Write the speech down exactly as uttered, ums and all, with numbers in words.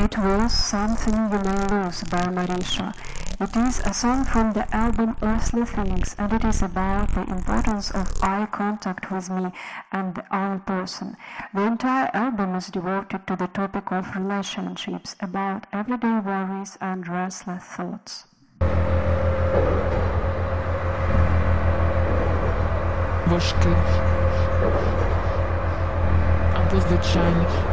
It was Something You May Lose by Marisha. It is a song from the album Earthly Things, and it is about the importance of eye contact with me and the other person. The entire album is devoted to the topic of relationships, about everyday worries and restless thoughts. Важкий або звичайний.